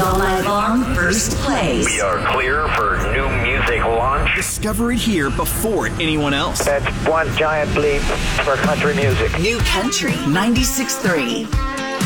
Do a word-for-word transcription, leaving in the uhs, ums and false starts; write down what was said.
all night long, first place. We are clear for new music launch. Discover it here before anyone else. That's one giant leap for country music. New Country ninety-six point three.